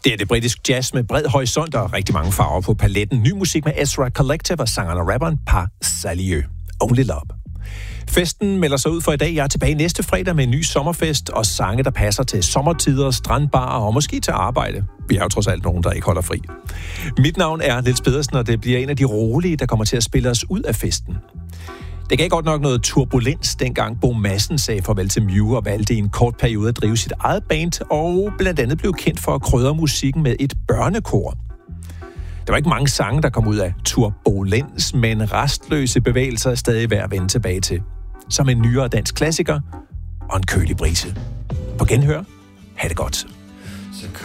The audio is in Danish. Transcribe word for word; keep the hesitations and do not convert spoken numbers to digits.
Det er det britisk jazz med bred horisont og rigtig mange farver på paletten. Ny musik med Ezra Collective og sangeren og rapperen Pas Salieu. Only Love. Festen melder sig ud for i dag. Jeg er tilbage næste fredag med en ny sommerfest og sange, der passer til sommertider, strandbarer og måske til arbejde. Vi er jo trods alt nogen, der ikke holder fri. Mit navn er Niels Pedersen, og det bliver en af de rolige, der kommer til at spille os ud af festen. Det gav godt nok noget turbulens, dengang Bo Madsen sagde farvel til Mew og valgte i en kort periode at drive sit eget band, og blandt andet blev kendt for at krydre musikken med et børnekor. Der var ikke mange sange, der kom ud af turbulens, men restløse bevægelser er stadig værd at vende tilbage til. Som en nyere dansk klassiker og en kølig brise. På genhør. Ha' det godt.